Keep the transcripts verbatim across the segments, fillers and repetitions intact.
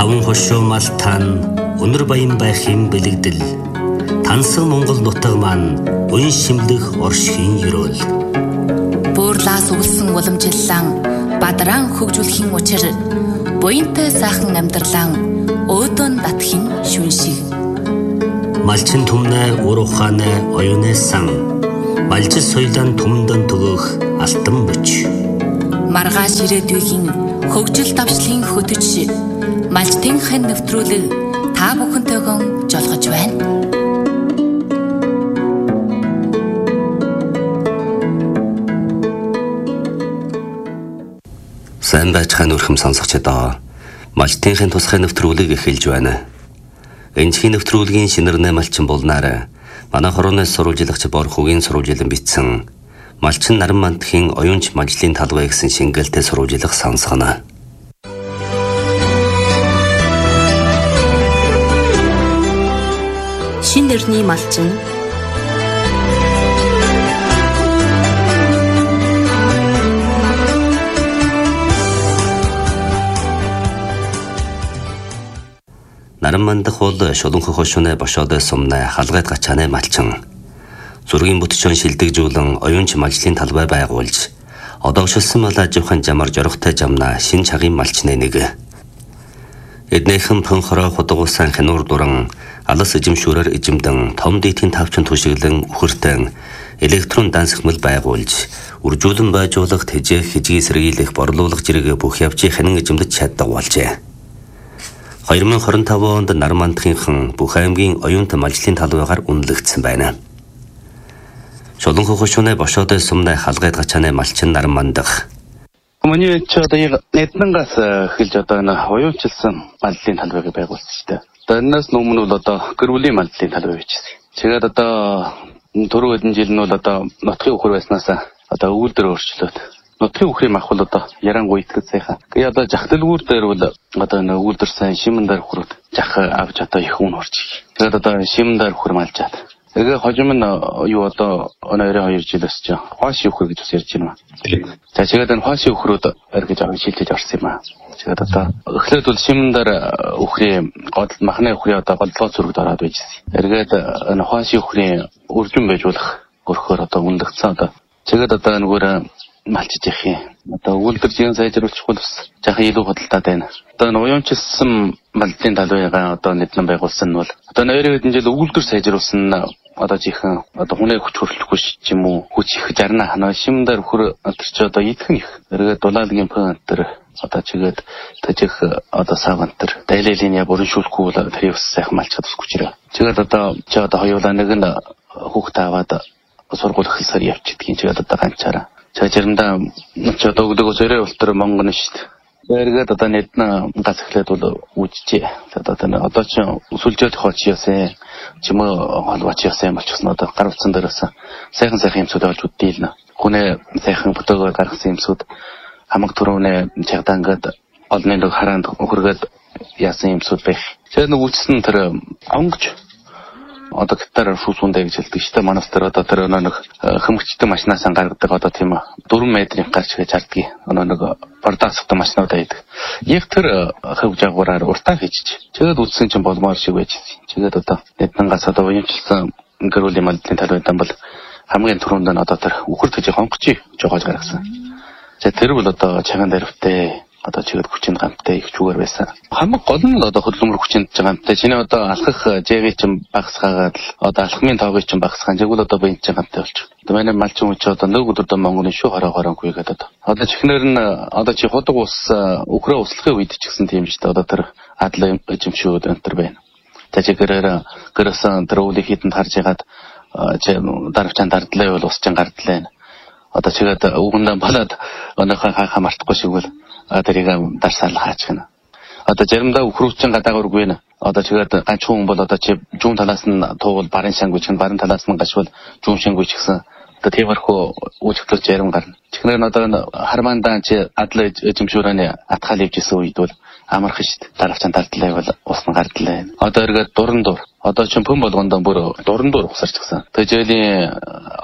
таван хошуу малтаан өнөр баян байхын бэлэгдэл тансаг Монгол нутаг маань уян шимлэх оршхийн ёроол буурлаас өвлсөн уламжлалан бадран хөгжүүлэхийн учир буянтай сайхан амьдралан өөдөн татхийн шүншиг малчин түмнэ ур ухаанэ оюунэ сан малжис соёлын түмдэн төгөх алтан бүч маргааш ирээдүйн хөгжил давшлын хөтөч малчтын хэн нэвтрүүлэг та бүхэнтэйгэн жолгож байна. Сайн байцгаана өрхөм сонсогчдоо. Малчтын тусгай нэвтрүүлэг эхэлж байна. Энэхийн нэвтрүүлгийн шинэрнэ малчин болнаараа манай хорооноос сурвалжлагч Борхогийн сурвалжлан бичсэн Малчин наран мандхийн оюунч малжлын талбай гэсэн шингэлтэй сурвалжлах сонсгоно. Шин нэрний малчин наран мандах бол шулуунхах хошууны бошоод сумнаа халгайд гачааны малчин. Зургийн бүтчөн шилдэгжүүлэн оюунч малжлын талбай байгуулж одоогшилсан мал аж ахуйн жамар жорготой жамна шин чагийн малчны нэг. Эднийхэн пөнхороо худагуусан хянуур дуран алас эжимшүүрээр эжимдэн том дээдийн тавчин түшиглэн үхэртэн электрон дансхмал байгуулж үржүүлэн байжуулах тэжээх хижгийг сэргийлэх борлуулах зэрэг бүх явцыг хянан эжимдэж чаддаг болжээ. две тысячи двадцать пять онд наран мандхийн бүх аймгийн оюунт малжлын талбайгаар үнэлэгдсэн байна. Шулуунхах хошууны бошоод сумнаа халгайд гачааны малчин наран мандах. Миний ч одоо яг эднэнгаас эхэлж одоо энэ оюунчилсан малжлын талбайг байгуулсан шүү дээ. Одоо энэс өмнө бол одоо гэрүүлийн малжлын талбай бичсэн. Тэгээд одоо түрүү хэдэн жил нь бол одоо нутгийн үхэр байснаас одоо өвөлдөр өөрчлөөд нутгийн үхрийн мах бол одоо ярангуй итгэж сайхан. Тэгээ одоо жахталгүүр дээр бол одоо энэ өвөлдөр сайн шимэн дээр хүрээд жах авч одоо их хүн орж. Тэгээд одоо шимэн дээр үхэр малжаад. Тэгээ хожим нь юу одоо өнөөрөө хоёр жилээс ч хоош үхэр гэж бас ярьж байна. За тэгээд энэ хоош үхрүүд эргэж авах шилдэж орсон юм аа. Тэгээд одоо эхлээд бол шимэн дээр үхрийн годол махны үхрийн одоо голдлоо зүрэгд ороод байжсэн. Эргээд энэ хоош үхрийн үржин байжуулах өрхөөр одоо үнэлэгдсэн одоо. Тэгээд одоо нөгөө малчиж явах юм. Одоо өвөлдөр зэн сайжруулах бол бас жаахан илүү худалдаад байна. Одоо энэ уяунчилсан малжлын талбайгаа одоо нэднэн байгуулсан нь бол одоо нойрын хэдэн жил өвөлдөр сайжруулсан одоо жихэн одоо хүнээ хүч хөрлөхгүй ч юм уу хүч их жарна хана шимдэр хөр тэр чи одоо идэх их эргээд дулаалгийн пэн тэр одоо чигээд тажих одоо саван тэр дайлалын я бүрэн шүүлэхгүй бол тэр бас сайхан малчаад усгүй чирээ. Чигээд одоо чи одоо хоёулаа нэг нь хүүхд аваад сургууль эхэлсээр явчихдгийн чигээд одоо ганцаараа чажирмдаа ч одоо өгдөг зөрөө ултар монгон нь шүү дээ. Эргээд одоо нэднэ газ эхлээд бол үжижээ. Одоо тэр одоо ч сүлжээд хооч яасан ч юм уу холбооч яасан болчихсон одоо гар утсан дээрээс сайхан сайхан юмсууд олж үдdiйлнэ. Хүнээ сайхан бүтээгөө гаргасан юмсууд хамаг түрүүнээ чагдаангад олны нэг хараанд хөргөөд яасан юмсууд байх. Тэгээд нэг үчсэн тэр онгоч одоо гитараар шүүсүндэ гэж хэлдэг шүү дээ. Манайс тэр одоо тэр нэг хөмгчтэй машинаас гаргадаг одоо тийм дөрвөн метрийн гарч гэж харддаг. Өнөө нэг бордастай машинууд байдаг. Яг тэр хөвж агаараар уртаа хийчих. Тэгээд үтсэн чинь болмоор шиг байж. Тэгээд одоо нэднангаас одоо уянчилсан гэрүүлийн малдын талбайдан бол хамгийн түрүүнд нь одоо тэр үхэр төжих онгоцыг жогоож гаргасан. Тэгээд тэр бол одоо чаган дэрвтэй одоо чигээр хүчин гамтай их чүгээр байсан. Хамаг гол нь одоо хөдөлмөр хүчин гамтай. Чиний одоо алхах жэвэ чинь багасгаагаад одоо алхмын тоогыг чинь багасгаан жигүүл одоо бие чинь гамтай болчих. Одоо манай малчин хүч одоо нэг өдөр одоо Монголын шүү хороо хоронгүй гэдэг. Одоо чихнэр нь одоо чи худаг ус өкрөө услахын үед ч гэсэн тийм шүү дээ. Одоо тэр адлаа эзэмшүүд энэ төр байна. Тэжгэрээр гэрсэн тэр өвлийг хідэнд харж ягаад даравчаан дардлаа бол ус чинь гардлаа. Одоо чигээд үгэндээ болоод өнөөхөө хаа мартахгүй шиг бол тэрийг дарсаал хаачих нь. Одоо заримдаа үхрүүчин гадаагааргүй нэ. Одоо чигээд ганцхан хүн бол одоо чи жуун талаас нь туувал барын шангуй чин барын талаас нь гашвал жуун шангуй ч гэсэн одоо тиймэрхүү үйлчлэл зарим гарна. Чихнэр нь одоо хармандаа чи адлаа эзэмшүүрээний атгаал ивжсэн үед бол амархан шүү дээ. Даравчаан дардлаа бол усна гардлаа. Одоо эргээд дуран дур. Одоо чин пүн болгондоо бүр дуран дур усарч гисэн. Тэжээлийн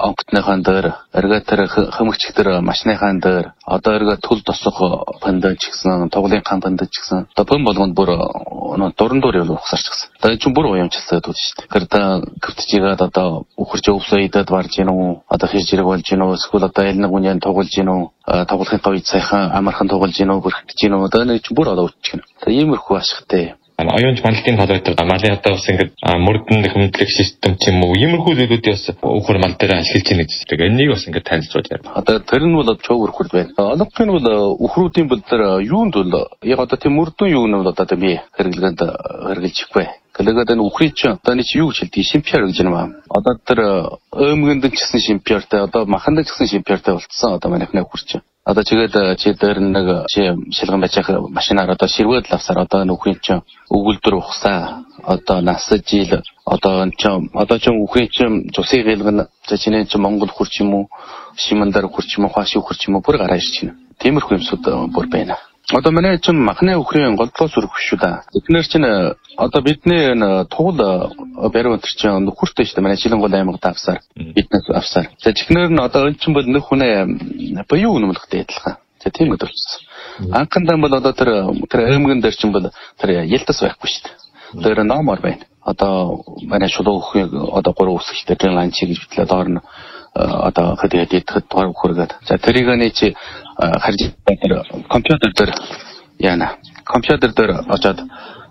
онготныхан дээр эргээд тэр хэмгчиг дээр машиныхан дээр одоо эргээд төл тосох пандаж ч гэсэн тоглоомын пандаж ч гэсэн одоо бом болгонд бүр дуран дуур явуул ухсарч гэсэн. Одоо чинь бүр уямчлалтай дүүд шүү дээ. Тэр та квтжигээд одоо үхэрч өвсөө идээд варж гин үү одоо хийж ирэг болж гин үү эсвэл одоо элнэг үнийн тоглож гин үү тоглохын товд сайхан амархан тоглож гин үү бүрхэж гин үү одоо нэг чинь бүр одоо үтчих гин. Тэгээ иймэрхүү ашигтай. Оюунч малтын талбайд малын одоо бас ингээд мөрдөн хэмтлэх систем ч юм уу иймэрхүү зүйлүүдийг бас өхөр мал дээр ашиглаж байна гэж. Тэгээ энийг бас ингээд танилцуулж байна. Одоо тэр нь бол чөөр хүрд байна. Одоогийн нь бол өхрүүдийн бол тэр юунд бол яг одоо тийм мөрдөн юу нь бол одоо би хэрэглэгэнд хэрэгжилж ихгүй. Кэлэгэд энэ үхрий чинь одоо нэг юу гэж хэлдэг шимпиар гэж юм аа. Одоо тэр өөмгөнд ч гэсэн шимпиартай одоо маханд ч гэсэн шимпиартай болцсон одоо манайхны үхэр чинь. Одоо чигээд чи дээр нэг чи шилгэн байж байгаа машинаар одоо ширвэд лавсаар одоо нүхрийн чинь өгүүлдэр ухсаа одоо насаж ил одоо ч одоо ч үхрийн чинь цусыг гэлгэн чиний чинь Монгол хурч юм уу Шимэндар хурч юм уу Хаши хурч юм уу бүр гараа ирж байна. Тиймэрхүү юмсууд бүр байна. Одоо манай чинь махны үхрийн голдлоо сүрэх шүү да. Эдгээр чинь одоо бидний энэ туул бариу өнтер чинь нөхөртэй шүү дээ. Манай Шилэнгол аймагт авсаар биднээс авсаар. За чихнэр нь одоо энэ чинь бол нөх хүнээ буюу үнэмлэхтэй адилхан. За тийм өдөр болсон. Анхандаа бол одоо тэр тэр аймагн дээр чинь бол тэр ялтас байхгүй шүү дээ. Тэр номор байна. Одоо манай шулуу үхрийн одоо гурван үсгчтэй тэр ланчи гэж битлээ доор нь одоо хэдийд идэхэд дугаар хүргээд. За тэрийг нэг чи харж тэр компьютер дээр яана. Компьютер дээр очоод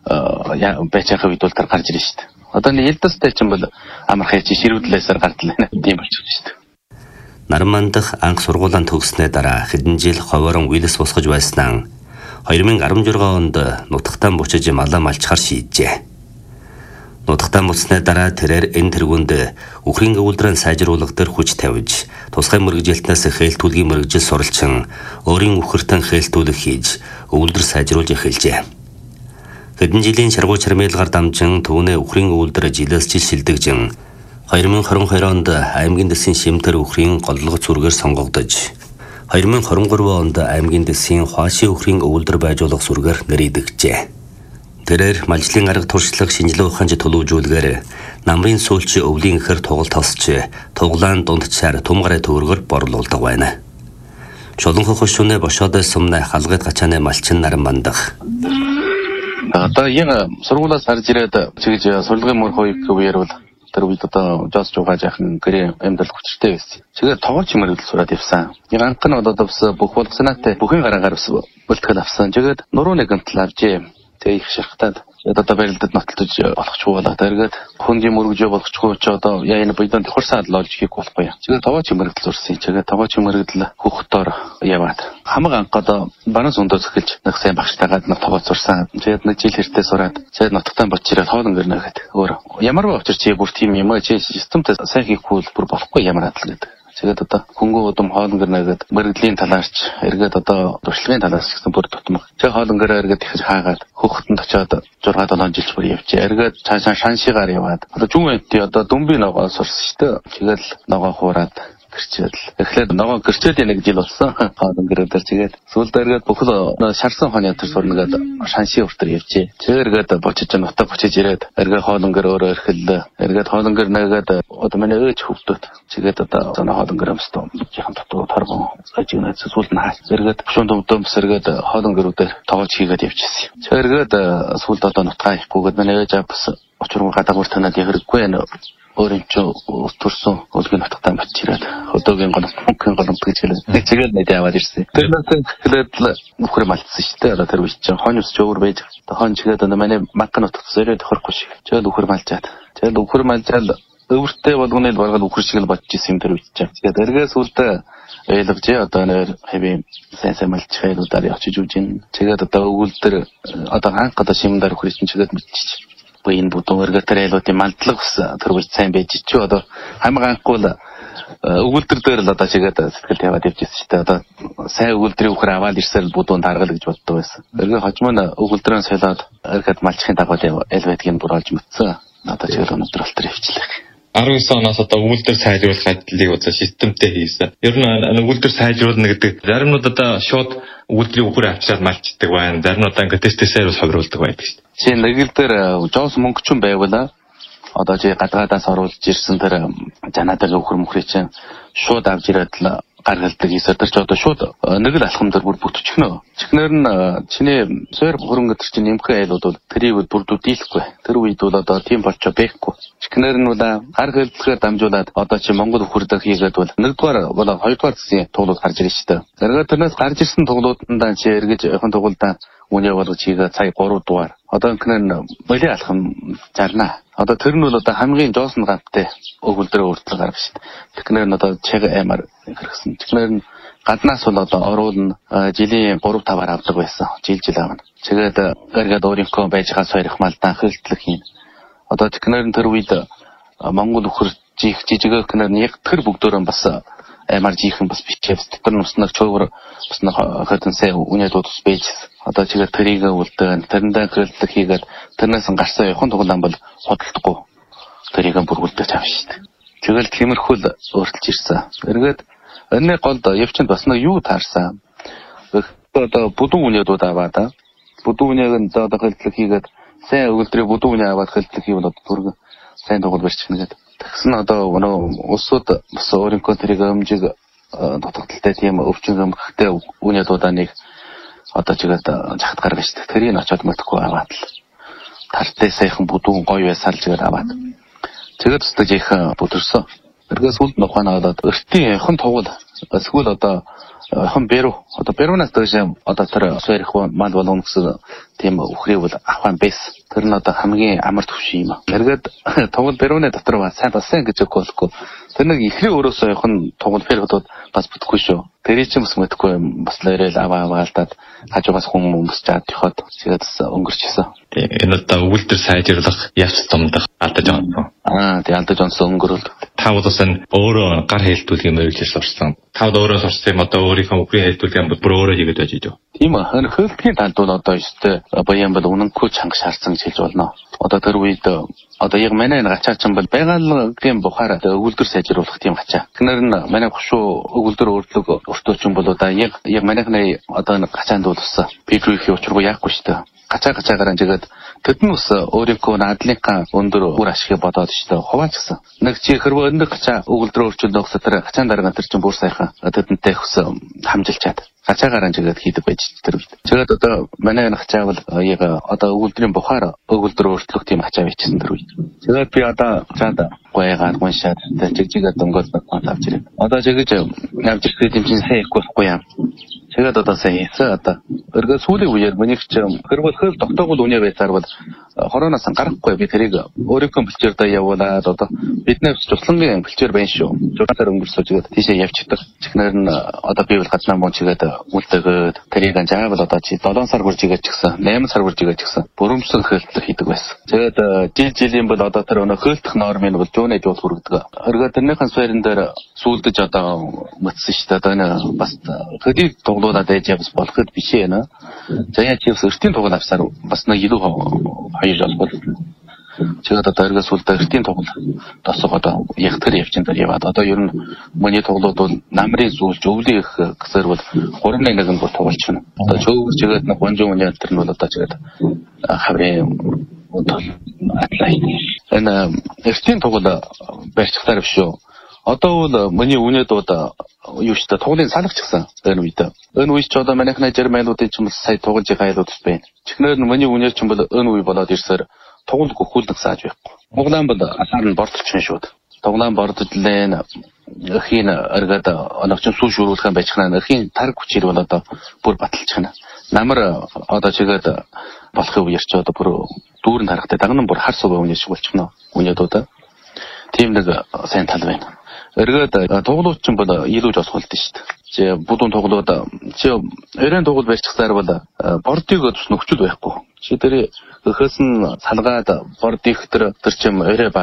байцаахаа үед бол тэр гарч ирж шүү дээ. Одоо нэг ялдастай ч юм бол амархай чи ширүүдлээсээр гардлаа нэ. Тийм болчихсон шүү дээ. Наранмандах анх сургуулаа төгснөө дараа хэдэн жил ховорон үйлс босгож байснаа two thousand sixteen онд нутагтаа буцаж малаа малчхаар шийджээ. Нутагтаа буцсны дараа тэрээр энэ тэргуунд үхрийн өвөлдрийн сайжруулах төр хүч тавьж тусгай мэрэгжилтнээс хээлтүүлгийн мэрэгжил суралцсан өөрийн үхэртэн хээлтүүлэх хийж өвөлдөр сайжруулж эхэлжээ. Хэдэн жилийн шаргуу чармайлгаар дамжин түүнээ үхрийн өвөлдөр жилээс жил шилдэгжин two thousand twenty-two онд аймгийн дэсийн шимтэр үхрийн голлого зүргээр сонгогдож two thousand twenty-three онд аймгийн дэсийн Хаши үхрийн өвөлдөр байжуулах зүргээр нэрийдэгжээ. Тэрээр малжлын арга туршлага шинжилгээ ухаанч төлөвжүүлгээр намрын сүүлчи өвлийн ихэр тугалт тосч туглаан дундчаар тумгараа төвөргөр борлуулдаг байна. Шолонхо хошууны бошоод сумны халгайд гачааны малчин наран мандах. Одоо яг сургуулиас гарч ирээд чигж сурлагын мөр хоёр үеэр бол тэр үед одоо жаас жугаа жаахан гэрээ амьдал хүчтэй байсан. Тэгээд тоглож мөрөдөл сураад явсан. Яг анх нь одоо бас бүх болго санаатай бүхэн гараагаар бас бэлтгэл авсан. Тэгээд нуруу нэгэнт авжээ. Тэгээ их шахтаад одоо барилдад нотлож болохгүй болоо. Тэргээд хөнгийн мөргөжөө болохгүй ч одоо яа энэ бойдон тохирсаад л олж хийх болохгүй. Тэгээд таваач мөргөдөл сурсан. Тэгээд таваач мөргөдөл хөхтөр яваад хамаг анх одоо банаас өндөөс эхэлж нэг сайн багштайгаад нэг таваач сурсан. Тэгээд нэг жил хэртээ сураад тэгээд нотготаа бочираад хоолн гэрнэ гэхэд өөр ямар ба учир чи бүр тийм юм аа чи системтэй сайн хийхгүй бүр болохгүй ямар адил гэдэг. Тэгээд одоо хөнгөө удам хоолн гэрнэгээд мэрэгдлийн талаарч эргээд одоо туршлагын талаас гэсэн бүр тутмаг. Тэгээд хоолн гэрээ эргээд ихэж хаагаад хөхтөнд очиод six seven жил бүр явжээ. Эргээд цаашаа шаншигаар яваад одоо жүнэти одоо дүмби ногоо сурсан шүү дээ. Тэгээд ногоо хуураад гэрчээл. Эхлээд ногоо гэрчээд нэг жил болсон. Хоолн гэрээ дээр тэгээд сүүлд эргээд бүхэл шарсан хонь ятар сурнагаад шанши өртөр явжээ. Тэгээд эргээд бочиж нутаг бочиж ирээд эргээд хоолн гэр өөрөө эрхэллээ. Эргээд хоолн гэр нэгээд одоо манай ээж хөвдөд. Тэгээд одоо зона хоолн гэр өмстөө жихан дотоо таргон ажигнаа сүүлд наа. Эргээд шунд өмдөмс эргээд хоолн гэрүүдээр тоглож хийгээд явчихсан. Тэгээд эргээд сүүлд одоо нутгаа ихгүйгээд манай ээж бас очруу гадагуур танаад хэрэггүй нэ. Өөрийн ч төрсөн өлгийн нутагтаа бочираад хөдөөгийн голомт мөнхийн голомт гэж хэлээд тэгээд нэг яваад ирсэн. Тэрнээс эхлээд нөхөр малтсан шүү дээ. Одоо тэр үе чинь хонь ус ч өөр байж. Хонь чигээд одоо манай манган нутагт зөрөө тохирохгүй шиг. Тэгээд нөхөр малжаад. Тэгээд нөхөр малжаад өвөртэй болгоны л баргаад нөхөр шиг л бодож исэн юм тэр үе чинь. Тэгээд эргээс үлдээ ойлгож одоо нэр хэвээ сайн сайн малчих хэлүүдээр очиж үж ин. Тэгээд одоо өгүүлдэр одоо хаан гадаа шимдэр хөрч чигээд мэдчих. Буин бутон эргэтэр хэлүүдийн мандлаг ус тэр үе сайн байж чи одоо хамаг анхгүй л өгүүлдэр дээр л одоо чигээд сэтгэл тавиад явжсэн шүү дээ. Одоо сайн өгүүлдрийн үхэр аваад ирсээр будуун таргал гэж боддог байсан. Эргээ хожмоо өгүүлдрэн солиод эргээд малчихын дагуу элвэдгийн бүр олж мөцсөн. Одоо чигээр өнөдөр алтар явчихлаа. nineteen оноос одоо өгүүлдэр сайжруулах ажлыг одоо системтэй хийсэн. Ер нь өгүүлдэр сайжруулна гэдэг заримнууд одоо шууд өгүүлдрийн үхэр авчираад малчдаг байна. Заримнууд ингээд тест тестээр бас ховруулдаг байдаг шүү дээ. Чи нэг л дээр жоос мөнгөчөн байвала одоо чи гадаадаас оруулж ирсэн тэр жанаатар өхөр мөхрий чинь шууд авч ирээд л гаргалдаг хийсээр тэр ч одоо шууд нэг л алхам дээр бүр бүтчихнэ. Чихнэр нь чиний сойр хөрөнгө төр чинь нэмхэн айлууд бол тэрийг бүрдүү дийлэхгүй. Тэр үед бол одоо тийм болчоо байхгүй. Чихнэр нь бол гар хэлдлэгээр дамжуулаад одоо чи Монгол өхөрдөг хийгээд бол нэгдүгээр бол хоёрдугаар гэсэн тоглолт гарч ирж штэ. Зэрэг тэрнээс гарч ирсэн тоглолтонд чи эргэж явахын тулд үнэ бол чигээ цаг гурав дугаар. Одоо энэ боли алхам зарна. Одоо тэр нь бол одоо хамгийн жоосон гавтай өгүүлдрээ өөртөө гаргав шүү дээ. Тэгэхээр нь одоо чиг аймаар хэрэгсэн. Тэгэхээр нь гаднаас бол одоо оруулна жилийн гурав таваар авдаг байсан. Жил жил авна. Тэгээд эргээд өөрийнхөө байжгаа сойрох малдан хөлтлөх юм. Одоо тэгэхээр нь тэр үед Монгол өхөр жих жижигэр кнэр нэг тэр бүгдөө бас аймаар жихэн бас бичээс дотор нь уснаг чөөгөр уснаг хатансаа үнэд удас байж одоо чигээр тэрийг үлдээн тэрэндээ хөлтлөх хийгээд тэрнээс гарсан явахын тулд бол худалдахгүй тэрийг бүргүүлдэж авна шүү дээ. Тэгэл тиймэрхүү л өөрчлөж ирсэн. Эргээд энэ голд явчинд бас нэг юу таарсан. Одоо бүдүүн үнэдүүд аваад бүдүүн үнээг одоо хөлтлөх хийгээд сайн өгүүлдрээ бүдүүн үнэ аваад хөлтлөх хийвэл одоо түргэн сайн тоглож барьчихна гэдэг. Тэгсэн одоо өнөө улсууд бас өөрийнхөө тэрийг өмжиг дутагдaltaй тийм өвчин өмгөхтэй үнэдүүдаа нэг одоо чигээд жахад гаргаж штэ. Тэрийг очиод мэдхгүй аваад л тартай сайхан бүдүүн гоё байсаар л чигээр аваад. Тэгээд өстөж их бүдэрсэн. Тэргээс үлд нуханаад өртийн хэн тоглол эсвэл одоо хэн бэрүү одоо бэрүүнаас дээш одоо тэр сойрх мал болгоно гэсэн тийм өхрий бол авах байс. Тэр нь одоо хамгийн амар төвшин юм. Тэргээд тоглол бэрүүнээ дотор ба сайн болсон гэж өгөхгүй. Тэр нэг ихний өрөөсөө хэн тоглол бэрүүдүүд бас бүтэхгүй шүү. Тэр чинь бас мэдхгүй бас лээрэл аваа аваалтаад хажуугаас хүмүүс чаад төхөд тэгээд өнгөрчихсөн. Энэ одоо өгүүлдэр сайжруулах явц томдох алдаж байгаа. Аа тий алдаж онсон өнгөрөөл. Та удасан өөрөө гар хэлтүүлгийн мэрэгчлээс орсон. Та өөрөө орсон юм одоо өөрийнхөө өхрийн хэлтүүлгийн бүр өөрөө хийгээд байж байгаа. Тийм ээ. Хөлтгийн талд бол одоо ёстой баян бол үнэнгүй чанга шаарсан гэж хэлж болно. Одоо тэр үед одоо яг манай энэ гачаа чинь бол байгалийн бухаар өгүүлдэр сайжруулах тийм гачаа. Гэнэр нь манай гушуу өгүүлдэр өөрлөг өртөөчин бол одоо яг яг манайхны одоо энэ гачаанд бол ус пидрүүхийн учиргүй яахгүй шүү дээ. Гачаа гачаагаар анжигээд тэд нь ус өөрийнхөө надлынхаа өндөр үр ашиг бодоод шүү дээ. Хуваач гэсэн. Нэг чи хэрвээ өндөр гачаа өгүүлдэр өөрчилж өгсө тэр гачаан дарга тэр чинь бүр сайхан тэдэнтэй хөс хамжилчаад гачаагаар анжигээд хийдэг байж тэр үед. Тэгээд одоо манай энэ гачаа бол яг одоо өгүүлдрийн бухаар өгүүлдэр өөрчлөх тийм гачаа бичсэн тэр үед. Тэгээд би одоо цаада гоёгаар гоншаад жигжигээ дөнгөж багт авч ирээ. Одоо жигж навж ирэх юм чинь сайн ихгүй юм. Тэгээд одоо сайн хийсэн одоо өргөө сүүлийн үеэр миний ч хэрвээ хөл тогтоогол үнэ байсаар бол хороноос гарахгүй би тэрийг өөрийнхөө бэлчээр даа явуулаад одоо бидний туслангийн бэлчээр байна шүү. Журнаар өнгөрсөж тийшээ явчихдаг. Чихнэр нь одоо би бол гаднаа мөн чигээд үлдээгээд тэрийг анжаавал одоо чи долоон сар хүрж игээд чигсэн, найман сар хүрж игээд чигсэн. Бүрэмжлэн хөлтөд хийдэг байсан. Тэгээд жил жилийн бол одоо тэр өнө хөлтөх нормын бол жуунэ жуул хүргэдэг. Өргөө тэрнийхэн суурин дээр сүүлдэж одоо мөцсөн шүү дээ. Одоо энэ бас хөдий тоглоулаад ээж бас болоход биш ээ нэ. За яа чи өртийн тоглол авсаар бас нэг илүү хоёр жол бол. Тэгээд одоо эргээс үлдээ эртийн тоглол тосгоо одоо яг тэр явчин дээр яваад одоо ер нь миний тоглолт бол намрын зүйлж өвлийн их гэсээр бол гурван нэг нь бол тоглож байна. Одоо чөөгч чигээд нэг гонжон үний альтер нь бол одоо чигээд хаврын одоо атлай. Энэ эртийн тоглол барьчихтаар биш үү? Одоо бол миний үнэд одоо юу ч та тоглолын салгаж гисэн энэ үед. Энэ үед ч одоо манайхны жирмэнуудын ч юм сая тоглож байгаа айлууд байна. Чихнэр нь миний үнээр ч юм бол энэ үе болоод ирсээр тоглол гөхүүлдэг сааж байхгүй. Монголын бол асаар нь бордчихно шүүд. Тоглоом бордлын эхийн эргээд оногч сүү шүүрүүлхэн байчихна. Эхийн тарг хүчээр бол одоо бүр баталчихна. Намар одоо чигээд болохын үеэр ч одоо бүр дүүрэн тарахтай дагнан бүр хар сувын үнэ шиг болчихно. Үнэдүүд. Тийм нэг сайн тал байна. Эргээд тоглолт ч бол илүү жолох болд нь шүү дээ. Чи бүдүүн тоглоод чи өрөөнд тоглол барьчихсаар бол бордыг тус нөхчл байхгүй. Чи тэр хөөс нь салгаад бордыг тэр тэр чим өрөө баг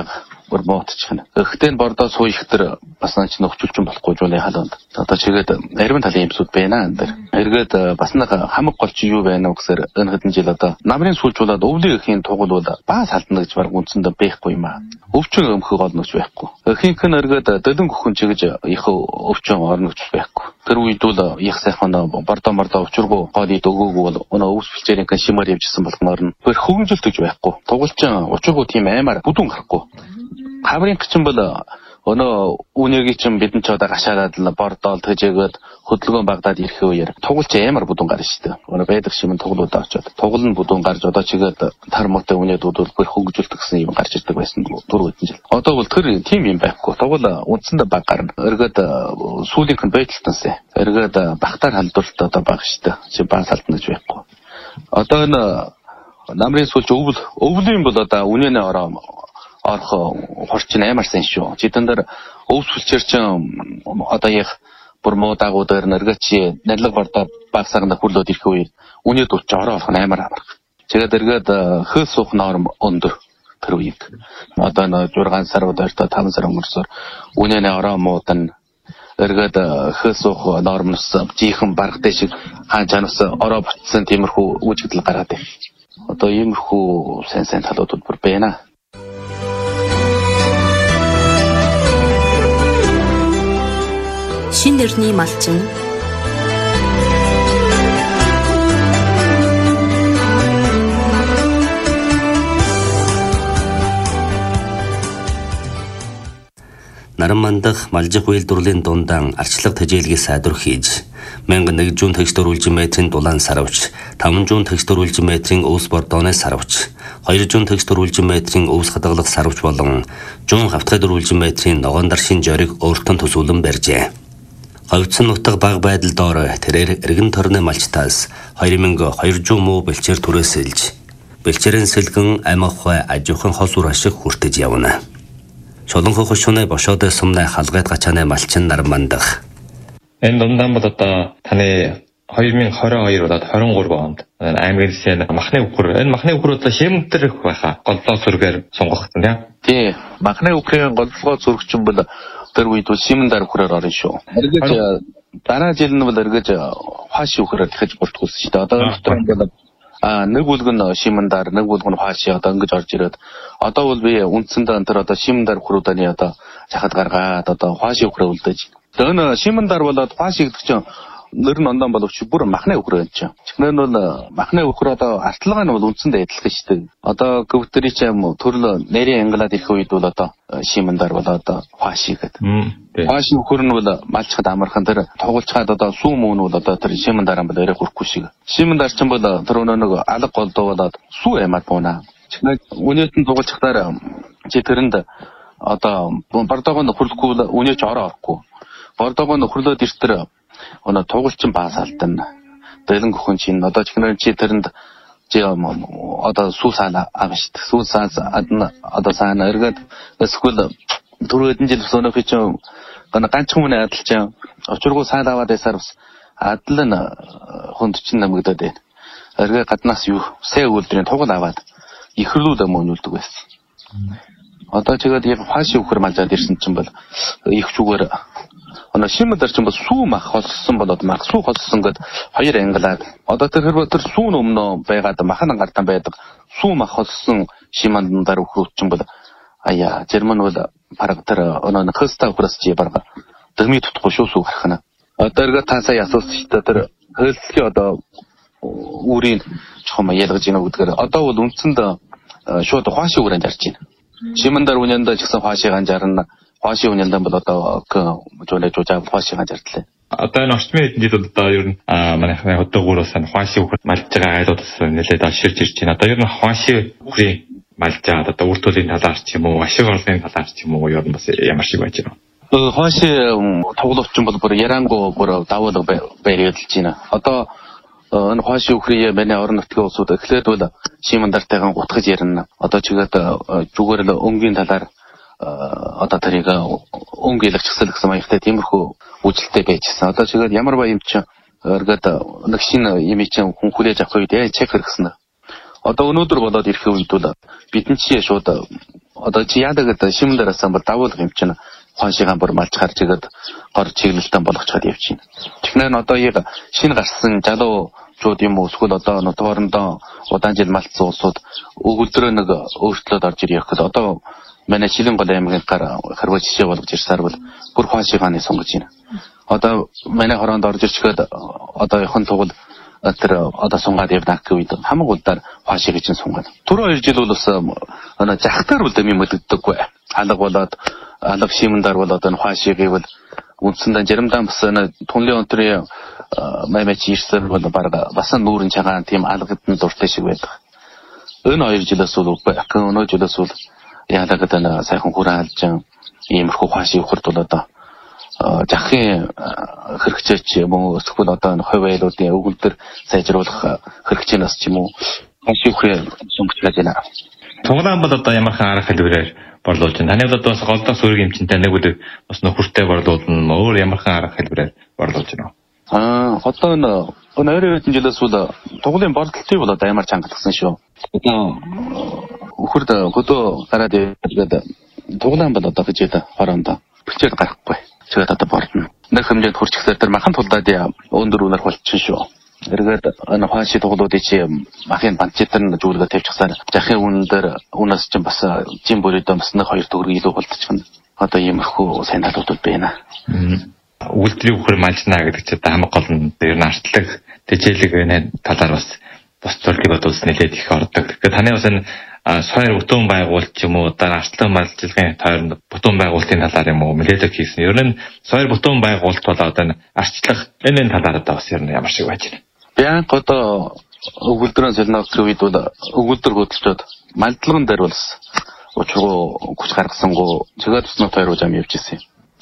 бүр моотчихна. Гэхдээ энэ бордоо суу их тэр бас наач нөхчүүлж болохгүй жуулын халуунд. Одоо чигээд арвин талын юмсууд байна энэ. Эргээд бас нэг хамаг гол чи юу байна вэ гэхээр энэ хэдэн жил одоо намрын сүүлжуулаад өвлийн эхийн тугал бол баас алдна гэж баг үндсэндээ байхгүй юм аа. Өвчин өмхөг олноч байхгүй. Эхийнх нь эргээд дэдэн гөхөн чигэж их өвчин орноч байхгүй. Тэр үед бол их сайхан бордоо мордоо учиргүй гоолид өгөөгүй бол өнөө өвс бэлчээрийн шимаар явжсэн болгоноор нь хөр хөвгөлт гэж байхгүй. Тугалчин учиргүй тийм аймаар бүдүүн гарахгүй. Хаврын гчин бол өнөө үнэгийн чин бидэн ч одоо гашаад л бордоол төжөөгөөд хөдөлгөөн багдаад ирэх үеэр тугалч аймаар бүдүүн гарна шүү дээ. Өнөө байдаг шимэн тугалуудаа очоод тугал нь бүдүүн гарч одоо чигээд тар мотой үнэдүүд бол хөр хөвгөлт гэсэн юм гарч ирдэг байсан дөрөв хэдэн жил. Одоо бол тэр тийм юм байхгүй. Тугал үндсэндээ баг гарна. Эргээд сүүлийнх нь байталтансаа. Эргээд багтаар халдварт одоо баг шүү дээ. Чи баг салтна гэж байхгүй. Одоо энэ намрын сүүлч өвөл өвлийн бол одоо үнэнээ ороо орох хорчин аймар сайн шүү. Жидэн дээр өвс бүлчээр чин одоо яг бүр муу дагуудаар нэргэчи нарилга бордоо баг сагнаа хүрлөөд ирэх үе үнэд урч ороо орох аймар амар. Тэгээд эргээд хөөс суух норм өндөр тэр үед. Одоо нэг зургаан сар удаартай таван сар өнгөрсөөр үнэнээ ороо муудан эргээд хөөс суух нормоос жихэн баргатай шиг хаан чанаас ороо бутсан тиймэрхүү үүсгэл гараад байна. Одоо иймэрхүү сайн сайн талуудууд бүр байна. Шин нэрний малчин Наран мандах малжих үйлдвэрлэлийн дундаа арчлага тэжээлгийг сайдвар хийж мянга нэг зуун текст дөрвөлжин метрийн дулаан саравч, таван зуун текст дөрвөлжин метрийн өвс бордооны саравч, хоёр зуун текст дөрвөлжин метрийн өвс хадгалах саравч болон зуун хавтгай дөрвөлжин метрийн ногоон даршин жориг өөртөө төсөөлөн барьжээ. Говьцсон нутаг баг байдал доор тэрээр эргэн тойрны малчтаас хоёр мянга хоёр зуун муу бэлчээр түрээсэлж, бэлчээрэн сэлгэн амихвай ажихын хос үр ашиг хүртэж явна. Шолонхоо хошууны бошоод сумнай халгайд гачааны малчин наран мандах. Энэ дундаа бол одоо таны хоёр мың двадцать хоёр удаад двадцать три онд аймагын махны үхэр энэ махны үхэр одоо шимтэрх байхаа голлоо сүргээр сунгагдсан тийм. Тий, махны үхрийн голлоо сүргчин бол тэр үед шимэндар үхрээр орно шүү. Эргэж дараа жил нь бол эргэж хааш үхрээр дахиж бүртгүүлсэн шүү дээ. Одоо дотор бол а нэг бүлэг нь шимэндар, нэг бүлэг нь хааш одоо ингэж орж ирээд одоо бол би үндсэндээ тэр одоо шимэндар үхрүүдийн одоо чахад гаргаад одоо хааш үхрээ үлдээж. Тэр нь шимэндар болоод хааш гэдэг чинь нэр нь ондан боловч бүр махны үхрээ энэ чинь. Чихнэр нь бол махны үхэр одоо артлага нь бол үндсэндээ адилхан шүү дээ. Одоо гөвтөрий ч юм уу төрөл нэрийн англиад ирэх үед бол одоо шимэндар болоод хааш гэдэг. Хааш үхэр нь бол малчхад амархан тэр тоглолцоход одоо сүү мөн бол одоо тэр шимэндар юм бол өрөө хүрхгүй шиг. Шимэндар ч юм бол тэр өнөө нэг алга голдоо болоод сүү ямаад буунаа. Чихнэр үнэт нь тоглолцохоор чи тэрэнд одоо бардагонд хүрлэхгүй үнэ ч ороо орохгүй. Бардагонд хүрлөөд иртэр өнөө тугалчин баас алдана. Дэлэн гөхөн чинь одоо чихнэр чи тэрэнд чи одоо сүү саана авшд. Сүү саас адна одоо саана эргээд эсвэл түрүүдэн жил өнөөх чинь гана ганцхан мөн адал чинь очиргуу сайн аваад байсаар бас адал нь хонд чинь намгдаад байна. Эргээ гаднаас юу сая үйлдвэрийн тугал аваад ихрлүүд мөнүүлдэг байсан. Одоо чигээд яг хааши үхэр малжаад ирсэн чинь бол их зүгээр оноо шимэдэр чинь бол сүү мах холсон болоод мах сүү холсон гэд хоёр англаад одоо тэр хэрвээ тэр сүүн өмнө байгаад махан гартан байдаг сүү мах холсон шимэндар үхрүүд чинь бол аяа жерман бол бараг тэр оноо хөстө үхрэс чи бараг дэмий тутахгүй шүү сүү гарахна. Одоо эргээ та сая асуусан шүү дээ тэр хөлслийн одоо үрийн чухам ялгаж ийнө гэдгээр одоо бол үндсэнд шууд хааши үрэн жарж байна. Шимэндар үнэндээ ч гэсэн хаашигаан жарна. Хааши үнэндээ бол одоо жуулаа жуужаа хаашигаан жартлаа. Одоо энэ орчмын хэдэн жил одоо ер нь манайхны хөдөөгөөс нь хааши үхэр малж байгаа айлуудаас нэлээд аширж ирж байна. Одоо ер нь хааши үхрийн малж байгаа одоо үр төлөлийн талаар ч юм уу, ашиг орлогын талаар ч юм уу ер нь бас ямар шиг байж байна. Хааши тоглолтч бол бүр ярангу бүр давуу байрлуулж байна. Одоо энэ хааши үхрийн манай орон нутгийн улсууд эхлээд бол шимэндартайгаа гутгаж ярина. Одоо чигээд зүгээр л өнгийн талаар одоо тэрийг өнгийн илгэцэл гэсэн маягтай тиймэрхүү үйлдэлтэй байжсэн. Одоо чигээд ямар ба юм чинь эргээд нэг шинэ юм чинь хүн хүлээж авах үед яа чек хэрэгсэн. Одоо өнөөдөр болоод ирэх үед бол бидний чи шууд одоо чи яадаг гэдэг шимэн дараасан бол давуулга юм чинь хоншигаан бүр малж гарч игээд гор чиглэлтэн болгочход явчихна. Тэгэхээр н одоо яг шинэ гарсан залуучууд юм уу эсвэл одоо нутгоорондоо удаан жил малтсан улсууд өгүүлдрөө нэг өөрчлөлт орж ирэх гэхэд одоо манай Шилэн гол аймгийн гар харваа жишээ болгож ирсаар бол бүр хоншигааны сунгаж байна. Одоо манай хороонд орж ирчгээд одоо яхан тугал тэр одоо сунгаад явдаг үед хамаг удаар хоншиг гэж сунгаад. Түрүү хоёр жил бол бас ана захтаар бол юм мэддэггүй. Алга болоод алга шимэндар бол одоо хоншиг гэвэл үндсэндээ жаримдаа бас тунлын өнтрийн маймач ирсэн бол бараг бас нүүрэн чагаан тийм алгад нь дуртай шиг байдаг. Энэ хоёр жилээс бол өнөө жилээс бол яадаг гэдэг сайхан хүрээ алж иймэрхүү хоншиг хүртэл одоо захын хэрэгцээч юм уу эсвэл одоо хувиалуудын өгүүлбэр сайжруулах хэрэгцээнээс ч юм уу хоншиг хүрээ сунгаж байна. Тоглоом бол одоо ямархан арга хэлбэрээр борлуулж байна. Таны бол бас голдох сүрэг эмчинтэй нэг үл бас нөхөртэй борлуулна өөр ямархан арга хэлбэрээр борлуулж байна. Аа одоо энэ ойрын жилээс бол тоглоом борлуулалтыг бол одоо ямар чангалтсан шүү. Одоо өхөрд хөдөө гараад ирээд тоглоом бол одоо гэж яда хороондоо бичээд гарахгүй. Тэгээд одоо бордно. Нэг хэмжээнд хурцгсаар тэр махан тулдаад өндөр үнээр болчихсон шүү. Эргээд энэ хааши тоглоодыг чи махын банчтар нь зүйлгээ тавьчихсан. Захын үнээр үнээс чинь бас жим бүрээд бас нэг хоёр төгрөг илүү болчихно. Одоо иймэрхүү сайн талуудууд байна. Үйлдвэрийн хөр малжнаа гэдэг чинь хамаг гол нь ер нь артлаг тэжээлэг энэ талаар бас бос зүйлийг бодвол нэлээд их ордог. Тэгэхээр таны бас энэ сойр бүтээн байгуулалт ч юм уу одоо артлаг малжилгын тойронд бүтээн байгуулалтын талаар юм уу мэдээлэл хийсэн. Ер нь сойр бүтээн байгуулалт бол одоо энэ арчлах энэ энэ талаар одоо бас ер нь ямар шиг байж байна. Бянк одоо өгүүлбэрийн солиноосрын үед бол өгүүлбэр хөдөлсөд малдлаган дээр бол учруу хүч гаргасангүй чигээр туснаа тойроо жам явж ирсэн.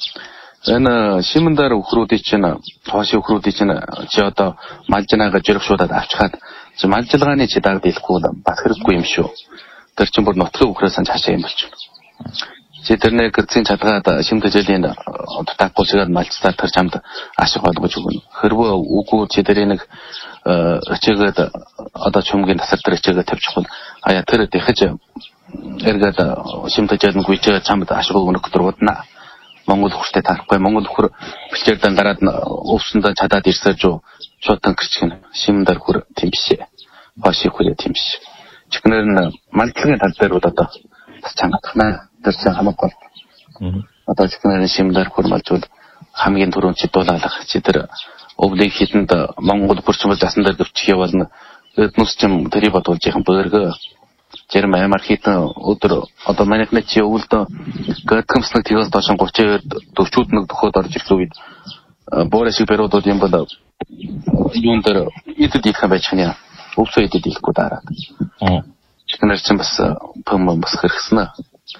Энэ шимэндар өхрүүдийн чинь тооши өхрүүдийн чинь чи одоо малжнаага жиргшуудад авчихад чи малжилгааны чи дагд илэхгүй бас хэрэггүй юм шүү. Тэр чинь бүр нутгийн өхрөөс нь цаашаа юм болчихно. Чи тэрний гэрцийн чадгаад шим төжлийн дутаггүй чигээр малцсаар тэр чамд ашиг болгож өгнө. Хэрвээ үгүй чи тэрийг нэг өчөөгөөд одоо чумгийн тасар дээр өчөөгөө тавьчихвал ая тэр дэхэж эргээд шим төжлийн гүйчээ чамд ашиг өгнө гэдэг дургудна. Монгол хурцтай тарахгүй Монгол хөр бичээр дангараад өвсөндөө чадаад ирсэж юу шуудан гэрчгэн шимэндар хөр тийм биш. Хошиг хөр тийм биш. Чихнэр нь малдлагын тал дээр бол одоо бас чангатна. Тэр чинь хамаг гол. Одоо чихнэр шимэндар хөр малжвал хамгийн түрүүнд чи дуулаалах чи тэр өвлийг хидэнд Монгол хурцмал засан дээр гөвчих явуулна. Эднүс чим тэрий бодуулж яхан бөөргө Жирм амар хитэн өдөр одоо манайхны чи өвөлдөө гэдгэмслэг тэгээс доош гуйчээр төвчүүд нэг төхөд орж ирэх үед боора шиг периодууд юм бол юун дээр идэд их байж хань өвсөө идэд ихгүй дараа. Чихнэр чинь бас пэм бас хэрэгснэ.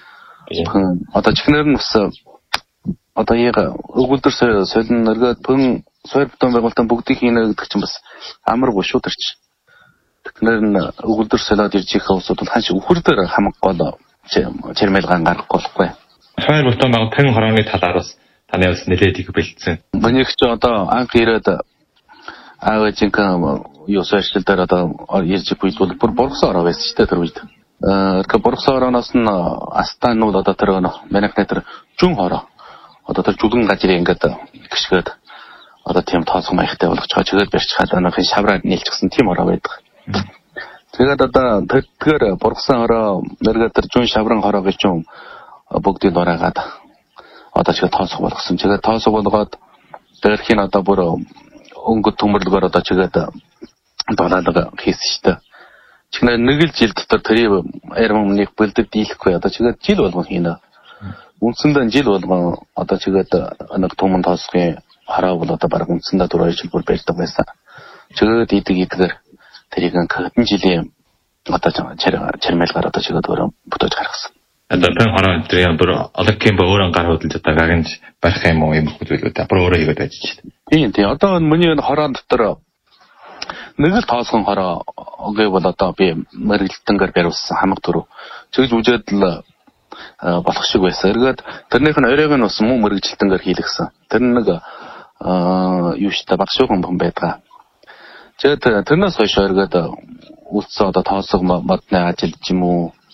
Одоо чихнэр нь бас одоо яг өгүүлбэр солин нэргээд пэм сойр бүтэн байгуулалтын бүгдийг хийнэ гэдэг чинь бас амаргүй шүү тэр чинь. Тэгэхээр н өгүүлбэр солиод ирж их усууд ханш өхөр дээр хамаг гол чирмэлгаан гарахгүй болохгүй. Сойр бүтэн байгуулалтын хорооны талаар бас таны бас нэлээд их бэлдсэн. Миний ч одоо анх ирээд аавчинкам юу сойршил дээр одоо ирж буйд бол бүр боргосон ороо байсан ч тэр үед. Аа тэр боргосон орооноос нь астан нь одоо тэр манайхны тэр жүн хороо одоо тэр жүлгэн гажрын ингээд гიშгээд одоо тийм тооцоо маягтай болгочоо чигээр барьчихад анахын шавраар нийлчихсэн тийм ороо байдаг. Тэгээд одоо тэтгэр бургасан ороо нэргээд тэр жүн шаврын хороо гэж юм бүгдийг дураагаад одоо ч тооцоо болгосон. Тэгээд тооцоо болгоод дээрхийн одоо бүр өнгө төмөрлөгөөр одоо чигээд дулаалга хийсэн шүү дээ. Чихнэр нэг л жил дотор тэр ярмамныг бэлдэж дийлэхгүй одоо чигээд жил болгон хийнэ. Үндсэндээ жил болгон одоо чигээд нэг төмөн тооцохын хороо бол одоо баг үндсэндээ дөрөв жил бүр барьдаг байсан. Чигээд идэг идгээр тэрийг хэдэн жилийн одоо чармайлгаар одоо чигээд өөрөө бүтээж гаргасан. Одоо пэн хороо тэр бүр олонхын бөөрөн гар хөдөлж одоо гагнж барих юм уу юм хөдөлгөөд бүр өөрөө хийгээд байж чинь. Тийм тийм одоо миний хороо дотор нэг л тоосгон хороо гэвэл одоо би мэрэгдэлтэнгээр бариулсан хамаг төрөв. Чигж үжээд л болох шиг байсан. Эргээд тэрнийх нь оройг нь бас муу мэрэгдэлтэнгээр хийлгсэн. Тэр нэг юу ч та багшуухан бом байдаг. Тэгээд тэрнээс хойш эргээд үлдсэн одоо тоосго модны ажил ч юм уу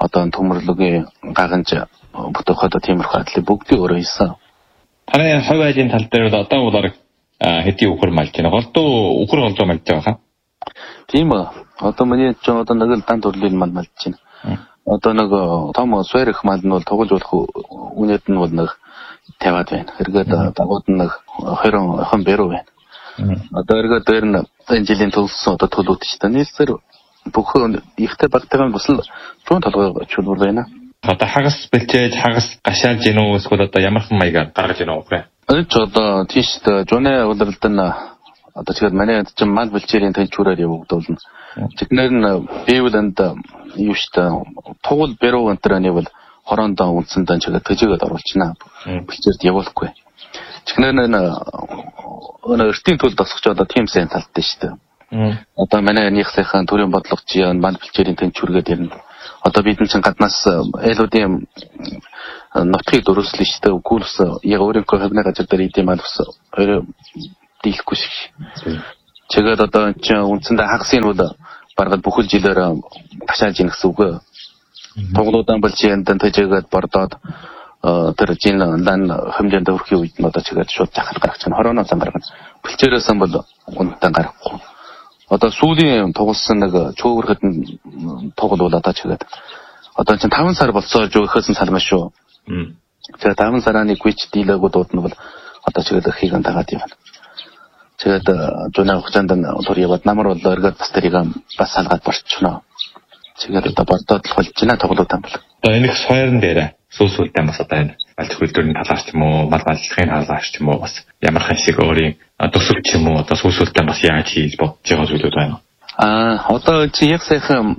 одоо төмөрлөгийн гагнж бүтэх одоо тиймэрхүү ажлыг бүгдийг өөрөө хийсэн. Таны хувь айлын тал дээр бол одоо бол хэдий үхэр малж байна. Голдуу үхэр голдуу малж байгаа хаа? Тийм ээ. Одоо миний ч одоо нэг л дан төрлийн мал малж байна. Одоо нэг том суурих мал нь бол тоглож болох үнэт нь бол нэг тавиад байна. Эргээд дагууд нь нэг хоёр хон бэрүү байна. Одоо эргээд дээр нь энэ жилийн төлсөн одоо төлөвд ч та нийлсээр бүх ихтэй багтайгаа бас л зүүн толгой чөлбөр байна. Одоо хагас бэлчээж хагас гашаалж гинөө эсвэл одоо ямархан маягаар гаргаж гинөө үхрээ. Энэ ч одоо тийш жуны удирдал нь одоо тэгээд манай чинь мал бэлчээрийн тэнцвэрээр явагдуулна. Тэднэр нь биевлэнд юу штэ тугал бэрүү өнтрөний бол хороондоо үндсэндээ чигээ төжигээд оруулчихна. Бэлчээрд явуулахгүй. Тэднэр нь өнөө эртний төлд тосгоч одоо тийм сайн талтай штэ. Одоо манай нэг сайхан төрийн бодлогч яан мал бэлчээрийн тэнцвэргээд ирнэ. Одоо бид чинь гаднаас элүүдийн нутгийг дөрөслөн штэ гүйлс яг өөрийнхөө хавны газар дээр идэм мал ус өөрөө дийлэхгүй шиг. Тэгээд одоо чинь үндсэндээ хагасын бол баргад бүхэл жилээр ташаалж ийн гэсэн үг. Тоглоодон болчихсон тэжээгээд бордоод тэр жин лан хэмжээнд өрхийн үед нь одоо чигээд шууд захад гаргаж байна. Хорооноос гаргана. Бэлчээрээс бол унтан гарахгүй. Одоо сүүлийн тоглосон нэг чөөвөрхөд тоглол бол одоо чигээд одоо чинь таван сар болцоо жөөхөөс нь салмаа шүү. Тэгээд таван сараны гүйч дийлэгүүд нь бол одоо чигээд ихийг дагаад явна. Тэгээд жуна хугацаанд төр яваад намар бол эргээд бас тэрийг бас салгаад борчихно. Тэгээд одоо бордоод л болж байна тоглоотан бол. Одоо энэ их сойрон дээр сүүсүүлдэ бас одоо энэ малч хөлдөрний талаарч юм уу, мал малчлагын талаарч юм уу бас ямархан шиг өөрийн төсөвч юм уу одоо сүүсүүлдэ бас яаж хийж бодож байгаа зүйлүүд байна. Аа одоо чи яг сайхан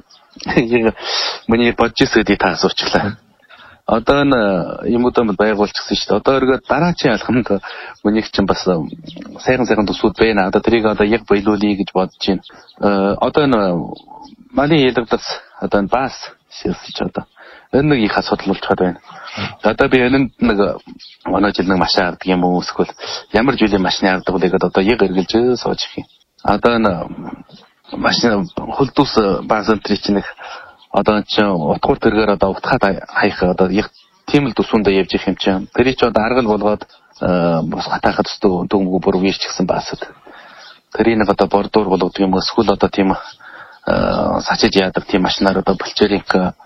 миний бодчихсэдий та асуучлаа. Одоо н юмудаа байгуулчихсан шүү дээ. Одоо өргөд дараачийн алхамд mëнийг чинь бас сайхан сайхан төсвүүд байна. Одоо тэрийг одоо яг биелүүлэе гэж бодож байна. Одоо н мали хэлбэрс одоо н бас шилсэж одоо энэ нэг их асуудал болчиход байна. Одоо би энэ нэг манай жил нэг машин авдаг юм уу эсвэл ямар жилийн машин авдаг вэ гэдэг одоо яг эргэлж сууж их юм. Одоо н машин хөлдөөс баазантрий чинь нэг одоо ч утгаар тэргээр одоо утгаад хаях одоо яг тийм л төсвөндөө явж их юм чинь. Тэрийг ч одоо аргал болгоод бас хатаахад төстэй дөнгөө бүр вирч гисэн баасад. Тэрийг нэг одоо бордуур болгодог юм эсвэл одоо тийм сачиж яадаг тийм машинаар одоо бэлчээрийн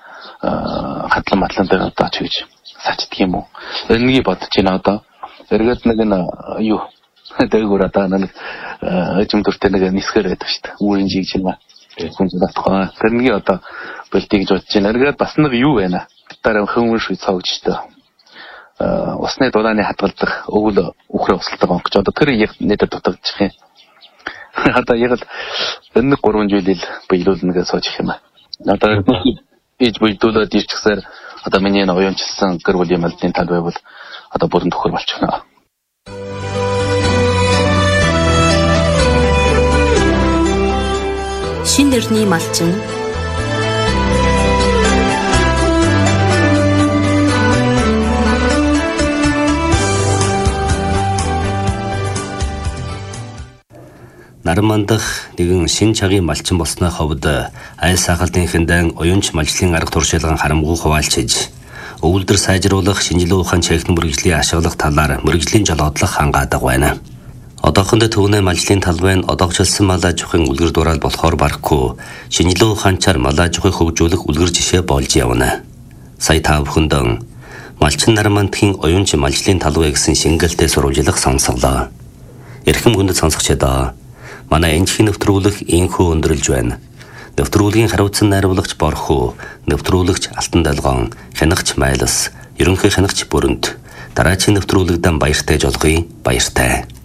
хатлан матлан дээр одоо ч гэж сачдаг юм уу. Энэгийг бодож байна одоо. Эргээд нэг нь юу дээгүүр одоо нэг эжим төртэй нэг нисгэр байдаг шүү дээ. Үүрийн жиг чинь хүн зэтгоо. Тэрнийг одоо бэлтий гэж бодож байна. Эргээд бас нэг юу байна. Дараа хүмүүш цогж штэ. Аа усны дулааны хадгалдах өвөл үхрээ усалдаг онгоч одоо тэр яг нэдэд дутагдчих юм. Одоо яг л энэ гурван жилийн биелүүлнэ гэж сууж их юм аа. Одоо иж биелүүлээд ирчихсээр одоо миний энэ уянчилсан гэр бүлийн малын тал байвал одоо бүрэн төхөр болчихно. Шин нэрний малчин наран мандах нэгэн шин чагийн малчин болсны хувьд айл сахалтын хэндэн уянч малчлалын арга туршилгын харамгүй хуваалцж өвөлдөр сайжруулах шинжилгээ ухаан чехны мэрэгжлийн ашиглах талаар мэрэгжлийн жолоодлох хангаадаг байна. Одоохондоо төвнөө малчлалын талбай нь одоогчлсан мал аж ахуйн үлгэр дуурайл болохоор барахгүй шинжилгээ ухаанчаар мал аж ахуйг хөгжүүлэх үлгэр жишээ болж явна. Сая та бүхэндэн малчин наран мандахын уянч малчлалын талбай гэсэн шингэлтэй сурвалжлах сонсголоо. Эрхэм хүндэт сонсогчдоо манай энэхийн нэвтрүүлэг инхүү өндөрлж байна. Нэвтрүүлгийн хариуцсан найруулагч Борхуу, нэвтрүүлэгч Алтан Долгоон, хянагч Майлас, ерөнхий хянагч Бүрэнт. Дараагийн нэвтрүүлэгдэн баяртай жолгоё. Баяртай.